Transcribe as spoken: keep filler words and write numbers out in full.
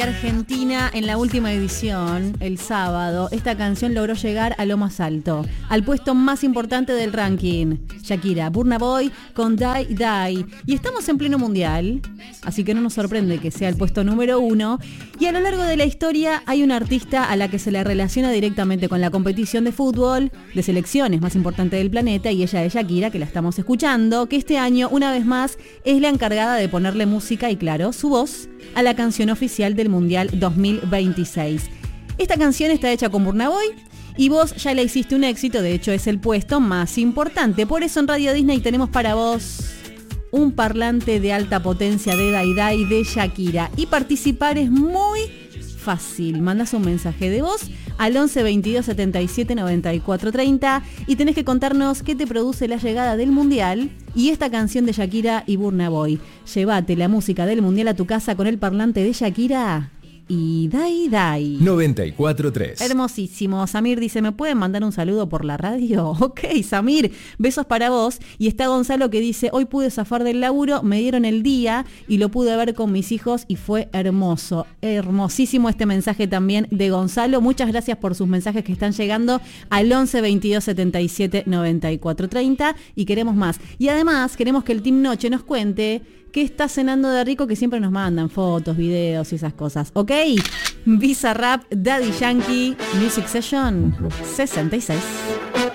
Argentina en la última edición, el sábado, esta canción logró llegar a lo más alto, al puesto más importante del ranking. Shakira, Burna Boy con Die Die. Y estamos en pleno mundial, así que no nos sorprende que sea el puesto número uno. Y a lo largo de la historia hay una artista a la que se le relaciona directamente con la competición de fútbol, de selecciones más importante del planeta, y ella es Shakira, que la estamos escuchando, que este año, una vez más, es la encargada de ponerle música y, claro, su voz a la canción oficial del Mundial dos mil veintiséis. Esta canción está hecha con Burna Boy y vos ya le hiciste un éxito, de hecho es el puesto más importante. Por eso en Radio Disney tenemos para vos un parlante de alta potencia de Die Die de Shakira. Y participar es muy fácil. Mandás un mensaje de voz al once veintidós setenta y siete noventa y cuatro treinta y tenés que contarnos qué te produce la llegada del Mundial y esta canción de Shakira y Burna Boy. Llévate la música del Mundial a tu casa con el parlante de Shakira y Die Die. noventa y cuatro tres. Hermosísimo. Samir dice, ¿me pueden mandar un saludo por la radio? Ok, Samir, besos para vos. Y está Gonzalo que dice, hoy pude zafar del laburo, me dieron el día y lo pude ver con mis hijos y fue hermoso. Hermosísimo este mensaje también de Gonzalo. Muchas gracias por sus mensajes que están llegando al once veintidós setenta y siete noventa y cuatro treinta y queremos más. Y además queremos que el Team Noche nos cuente qué está cenando de rico, que siempre nos mandan fotos, videos y esas cosas. ¿Ok? Bizarrap, Daddy Yankee, Music Session sesenta y seis.